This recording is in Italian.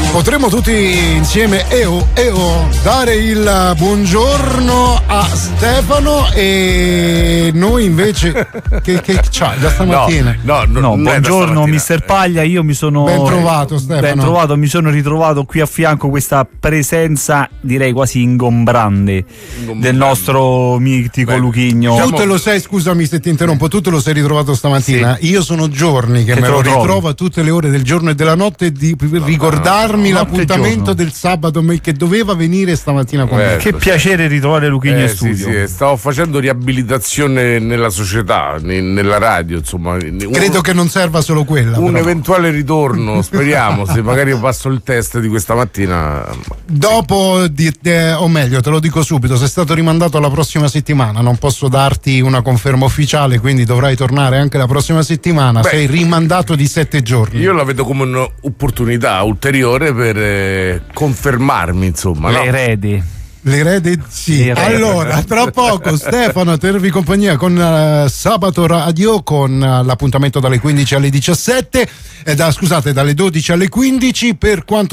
Potremmo tutti insieme dare il buongiorno a Stefano, e noi invece che c'ha da stamattina? No, buongiorno mister Paglia, io mi sono ben trovato, Stefano. Ben trovato, mi sono ritrovato qui a fianco questa presenza direi quasi ingombrante del nostro mitico Luchigno. Tu te lo sei, scusami se ti interrompo, tu te lo sei ritrovato stamattina? Sì. Io sono giorni che me lo ritrovo a tutte le ore del giorno e della notte di ricordarmi l'appuntamento del sabato che doveva venire stamattina con me. Che piacere ritrovare Luchigno in studio. Sì, stavo facendo riabilitazione nella società, nella radio, insomma. Credo che non serva solo quella. Un eventuale ritorno, speriamo, se magari passo il test di questa mattina. Dopo, o meglio, te lo dico subito, sei stato rimandato alla prossima settimana, non posso darti una conferma ufficiale, quindi dovrai tornare anche la prossima settimana. Sei rimandato di 7 giorni. Io la vedo come un'opportunità ulteriore per confermarmi, insomma. L'erede, sì. Allora, tra poco Stefano tervi compagnia con Sabato Radio, con l'appuntamento dalle 15 alle 17, dalle 12 alle 15. Per quanto